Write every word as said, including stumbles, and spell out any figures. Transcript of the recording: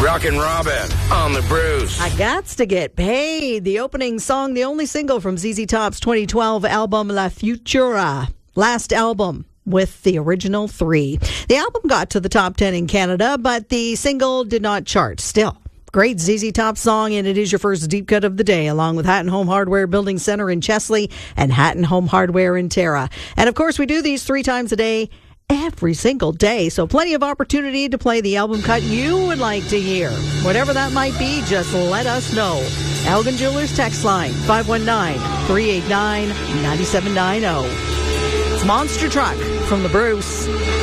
Rockin' Robin on the Bruce. I Gots to Get Paid, the opening song, the only single from Z Z Top's twenty twelve album La Futura, last album with the original three. The album got to the top ten in Canada, but the single did not chart. Still, great Z Z Top song, and it is your first deep cut of the day, along with Hatton Home Hardware Building Center in Chesley and Hatton Home Hardware in Tara. And of course, we do these three times a day, every single day, so plenty of opportunity to play the album cut you would like to hear. Whatever that might be, just let us know. Elgin Jewelers text line five one nine, three eight nine, nine seven nine zero. It's Monster Truck from the Bruce.